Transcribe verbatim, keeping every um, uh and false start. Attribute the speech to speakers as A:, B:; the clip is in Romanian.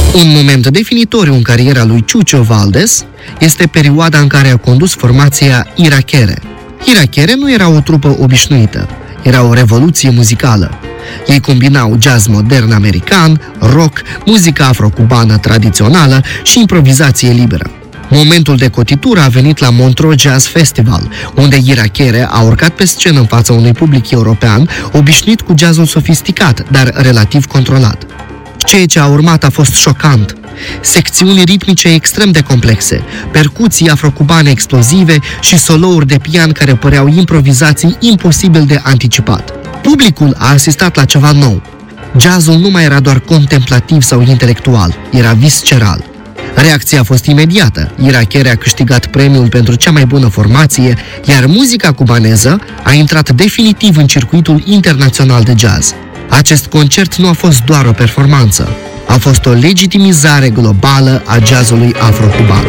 A: Un moment definitoriu în cariera lui Chucho Valdés este perioada în care a condus formația Irakere. Irakere nu era o trupă obișnuită, era o revoluție muzicală. Ei combinau jazz modern american, rock, muzica afro-cubană tradițională și improvizație liberă. Momentul de cotitură a venit la Montreux Jazz Festival, unde Irakere a urcat pe scenă în fața unui public european obișnuit cu jazzul sofisticat, dar relativ controlat. Ceea ce a urmat a fost șocant. Secțiuni ritmice extrem de complexe, percuții afrocubane explozive și solouri de pian care păreau improvizații imposibil de anticipat. Publicul a asistat la ceva nou. Jazzul nu mai era doar contemplativ sau intelectual, era visceral. Reacția a fost imediată. Irakere a câștigat premiul pentru cea mai bună formație, iar muzica cubaneză a intrat definitiv în circuitul internațional de jazz. Acest concert nu a fost doar o performanță, a fost o legitimizare globală a jazzului afro-cuban.